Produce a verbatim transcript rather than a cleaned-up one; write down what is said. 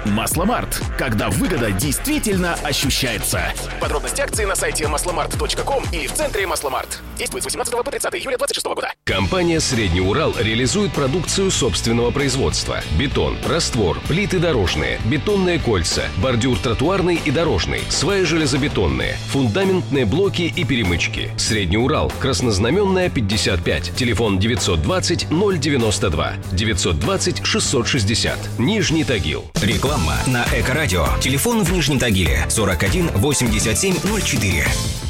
Масломарт. Когда выгода действительно ощущается. Подробности акции на сайте масломарт точка ком и в центре Масломарт. Действует с восемнадцатого по тридцатое июля двадцать шестого года. Компания «Средний Урал» реализует продукцию собственного производства. Бетон, раствор, плиты дорожные, бетонные кольца, бордюр тротуарный и дорожный, сваи железобетонные, фундаментные блоки и перемычки. «Средний Урал», Краснознаменная, пятьдесят пять. Телефон девятьсот двадцать ноль девяносто два. девятьсот двадцать шестьсот шестьдесят. Нижний Тагил. Реклама на Эко-радио. Телефон в Нижнем Тагиле сорок один восемьдесят семь ноль четыре.